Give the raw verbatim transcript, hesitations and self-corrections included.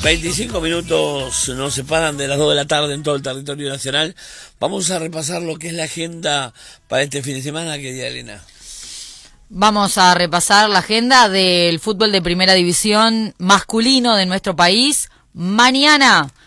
veinticinco minutos nos separan de las dos de la tarde en todo el territorio nacional. Vamos a repasar lo que es la agenda para este fin de semana, querida Elena. Vamos a repasar la agenda del fútbol de primera división masculino de nuestro país. Mañana